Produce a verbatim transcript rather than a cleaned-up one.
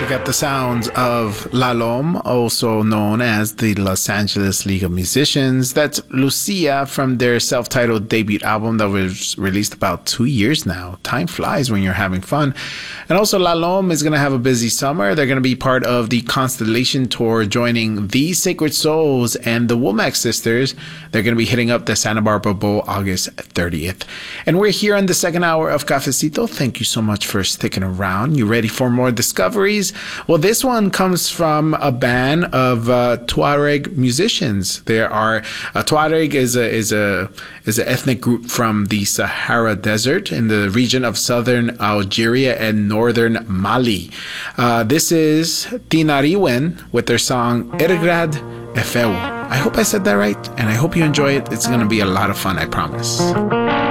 got the sounds of La Lom, also known as the Los Angeles League of Musicians. That's Lucia from their self-titled debut album that was released about two years now. Time flies when you're having fun. And also La Lom is going to have a busy summer. They're going to be part of the Constellation Tour, joining the Sacred Souls and the Womack Sisters. They're going to be hitting up the Santa Barbara Bowl August thirtieth. And we're here on the second hour of Cafecito. Thank you so much for sticking around. You ready for more discoveries? Well, this one comes from a band of uh, Tuareg musicians. There are uh, Tuareg is a is a is an ethnic group from the Sahara Desert in the region of southern Algeria and northern Mali. Uh, this is Tinariwen with their song Ergrad Efeu. I hope I said that right, and I hope you enjoy it. It's going to be a lot of fun, I promise.